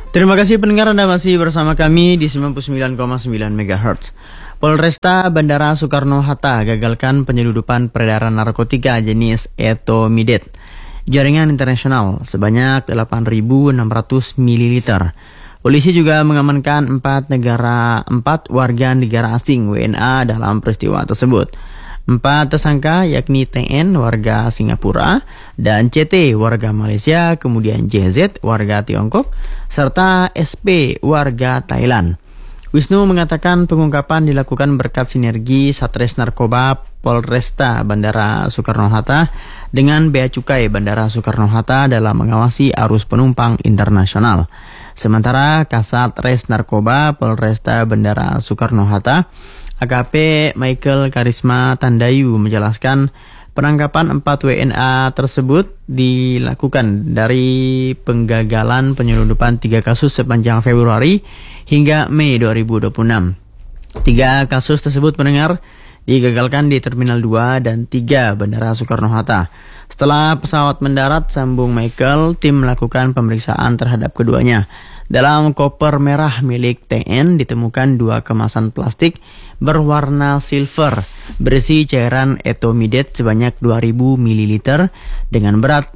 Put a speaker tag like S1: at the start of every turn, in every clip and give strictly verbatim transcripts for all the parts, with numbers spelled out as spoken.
S1: Terima kasih pendengar, Anda masih bersama kami di sembilan puluh sembilan koma sembilan megahertz. Polresta Bandara Soekarno-Hatta gagalkan penyeludupan peredaran narkotika jenis ethomidate jaringan internasional sebanyak delapan ribu enam ratus mililiter. Polisi juga mengamankan empat negara empat warga negara asing W N A dalam peristiwa tersebut. Empat tersangka yakni T N warga Singapura dan C T warga Malaysia, kemudian J Z warga Tiongkok, serta S P warga Thailand. Wisnu mengatakan pengungkapan dilakukan berkat sinergi Satres Narkoba Polresta Bandara Soekarno-Hatta dengan Bea Cukai Bandara Soekarno-Hatta dalam mengawasi arus penumpang internasional. Sementara Kasat Res Narkoba Polresta Bandara Soekarno-Hatta A K P Michael Karisma Tandayu menjelaskan penangkapan empat W N A tersebut dilakukan dari penggagalan penyelundupan tiga kasus sepanjang Februari hingga Mei dua ribu dua puluh enam. Tiga kasus tersebut pendengar digagalkan di Terminal dua dan tiga Bandara Soekarno-Hatta. Setelah pesawat mendarat, sambung Michael, tim melakukan pemeriksaan terhadap keduanya. Dalam koper merah milik T N ditemukan dua kemasan plastik berwarna silver berisi cairan ethomidate sebanyak dua ribu mililiter dengan berat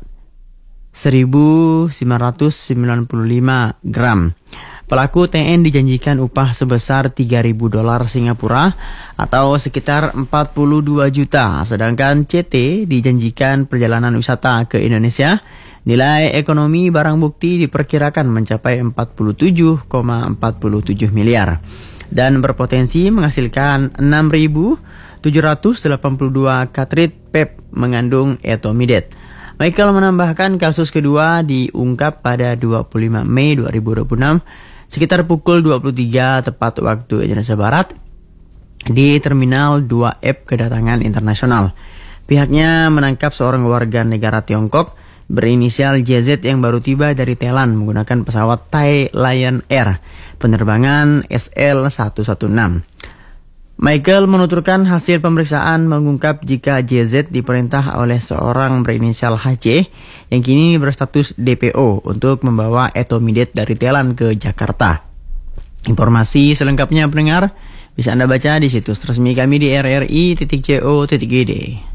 S1: seribu sembilan ratus sembilan puluh lima gram. Pelaku T N dijanjikan upah sebesar tiga ribu dolar Singapura atau sekitar empat puluh dua juta, sedangkan C T dijanjikan perjalanan wisata ke Indonesia. Nilai ekonomi barang bukti diperkirakan mencapai empat puluh tujuh koma empat tujuh miliar dan berpotensi menghasilkan enam ribu tujuh ratus delapan puluh dua katrit pep mengandung ethomidate. Michael menambahkan kasus kedua diungkap pada dua puluh lima Mei dua ribu dua puluh enam sekitar pukul dua puluh tiga tepat waktu Indonesia Barat di Terminal dua F kedatangan internasional. Pihaknya menangkap seorang warga negara Tiongkok berinisial J Z yang baru tiba dari Thailand menggunakan pesawat Thai Lion Air penerbangan S L seratus enam belas. Michael menuturkan hasil pemeriksaan mengungkap jika J Z diperintah oleh seorang berinisial H C yang kini berstatus D P O untuk membawa ethomidate dari Thailand ke Jakarta. Informasi selengkapnya pendengar bisa Anda baca di situs resmi kami di r r i titik co titik i d.